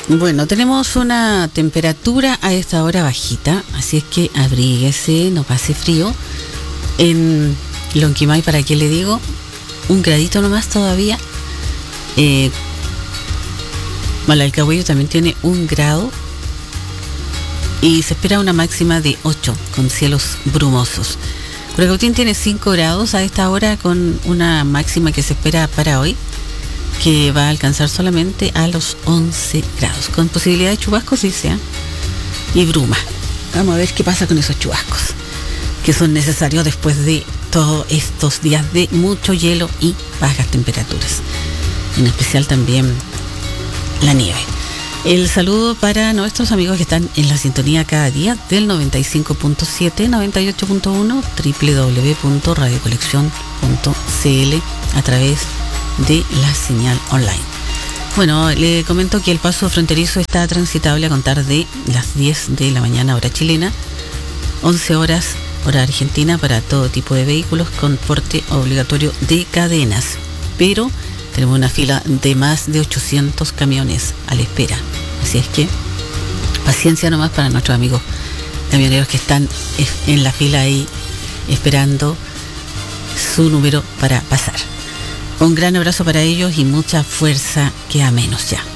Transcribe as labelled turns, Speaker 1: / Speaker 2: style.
Speaker 1: Bueno, tenemos una temperatura a esta hora bajita, así es que abríguese, no pase frío. En Lonquimay, ¿para qué le digo? 1 gradito nomás todavía. Malalcahuello también tiene 1 grado y se espera una máxima de 8 con cielos brumosos. Curacautín tiene 5 grados a esta hora con una máxima que se espera para hoy, que va a alcanzar solamente a los 11 grados, con posibilidad de chubascos, dice, y bruma. Vamos a ver qué pasa con esos chubascos, que son necesarios después de todos estos días de mucho hielo y bajas temperaturas. En especial también la nieve. El saludo para nuestros amigos que están en la sintonía cada día del 95.7, 98.1, www.radiocolección.cl a través de la señal online. Bueno, le comento que el paso fronterizo está transitable a contar de las 10 de la mañana hora chilena, 11 horas hora argentina para todo tipo de vehículos con porte obligatorio de cadenas, pero tenemos una fila de más de 800 camiones a la espera, así es que paciencia nomás para nuestros amigos camioneros que están en la fila ahí esperando su número para pasar. Un gran abrazo para ellos y mucha fuerza, que a menos ya.